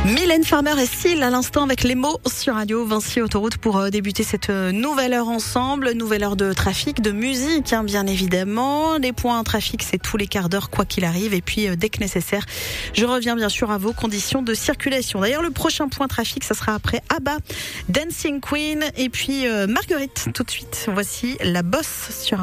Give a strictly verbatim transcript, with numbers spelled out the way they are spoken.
Mylène Farmer et Seal à l'instant avec les mots sur Radio Vinci Autoroute pour débuter cette nouvelle heure ensemble, nouvelle heure de trafic, de musique hein, bien évidemment. Les points trafic c'est tous les quarts d'heure quoi qu'il arrive et puis euh, dès que nécessaire je reviens bien sûr à vos conditions de circulation. D'ailleurs le prochain point trafic ça sera après ABBA, Dancing Queen et puis euh, Marguerite tout de suite. Voici La Bosse sur